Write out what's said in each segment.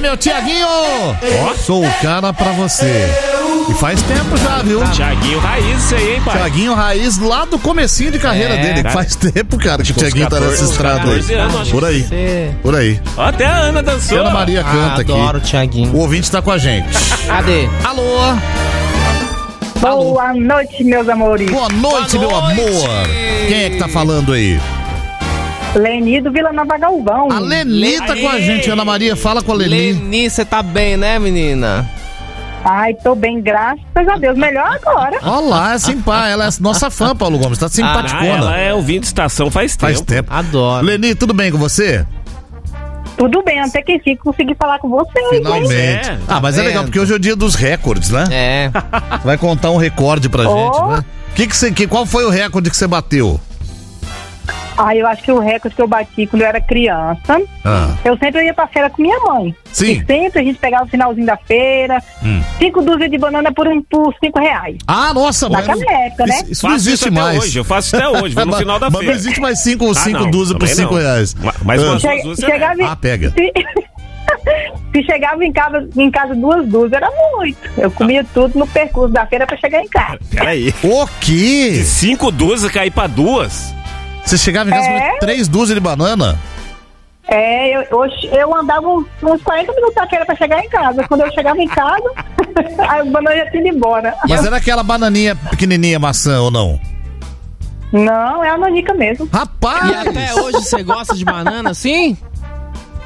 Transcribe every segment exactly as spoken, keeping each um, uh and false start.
meu Tiaguinho? Ó, sou o cara pra você. E faz tempo já, viu? Tiaguinho Raiz, isso aí, hein, pai? Tiaguinho Raiz lá do comecinho de carreira É, dele. cara. Faz tempo, cara, que o Uns Tiaguinho tá catorze, nessa uns estrada catorze anos, aí. acho Por aí, Você... por aí. Ó, até a Ana dançou. Ana Maria canta Ah, aqui. adoro o Thiaguinho. O ouvinte tá com a gente. Cadê? Alô? Boa noite, meus amores. Boa noite, meu Boa noite. amor. Quem é que tá falando aí? Leni do Vila Nova Galvão. A Leni tá com a gente. Ana Maria, fala com a Leni. Leni, você tá bem, né, menina? Ai, tô bem, graças a Deus. Melhor agora. Olha lá, é simpática. Ela é nossa fã, Paulo Gomes. Tá Ah, simpaticona. ela é ouvinte de estação faz tempo. Faz tempo. Adoro. Leni, tudo bem com você? Tudo bem, até que enfim consegui falar com vocês. Finalmente. É, ah, mas é vendo? legal, porque hoje é o dia dos recordes, né? É. Vai contar um recorde pra Oh. gente, né? Que que você, que, qual foi o recorde que você bateu? Ai, eu acho que o recorde que eu bati quando eu era criança, Ah, eu sempre ia pra feira com minha mãe. Sim. E sempre a gente pegava o finalzinho da feira, Hum. cinco dúzias de banana por, um, por cinco reais. ah nossa, Naquela mas- época, né? Isso, isso não Faço existe isso até mais. hoje, eu faço até hoje, vou no final da Mas feira. não existe mais cinco, Ah, cinco não, dúzias por também cinco não. reais. Ma- Mas Ah. umas Che- duas dúzias você chegava, pega. em- Ah, pega. Se, se chegava em casa, em casa duas dúzias, era muito. Eu comia tudo no percurso da feira pra chegar em casa. Peraí. O quê? De cinco dúzias cair pra duas? Você chegava em casa É? com três dúzias de banana? É, eu, eu, eu andava uns, uns quarenta minutos da feira pra chegar em casa. Quando eu chegava em casa, a banana já tinha ido embora. Mas era aquela bananinha pequenininha maçã ou não? Não, é a nanica mesmo. Rapaz! E até hoje você gosta de banana, sim?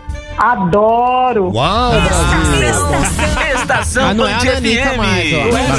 Adoro. Uau, Brasil! Estação Mas não é a Band nanica F M. mais, ó.